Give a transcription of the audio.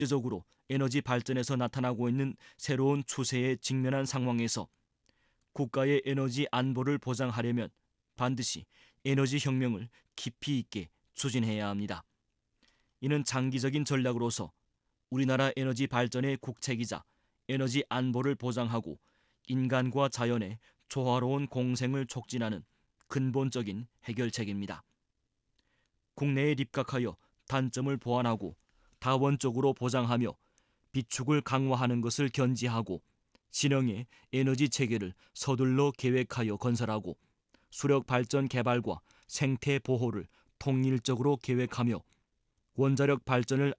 국제적으로 에너지 발전에서 나타나고 있는 새로운 추세에 직면한 상황에서 국가의 에너지 안보를 보장하려면 반드시 에너지 혁명을 깊이 있게 추진해야 합니다. 이는 장기적인 전략으로서 우리나라 에너지 발전의 국책이자 에너지 안보를 보장하고 인간과 자연의 조화로운 공생을 촉진하는 근본적인 해결책입니다. 국내에 입각하여 단점을 보완하고 다원적으로 보장하며 비축을 강화하는 것을 견지하고 신형의 에너지 체계를 서둘러 계획하여 건설하고 수력 발전 개발과 생태 보호를 통일적으로 계획하며 원자력 발전을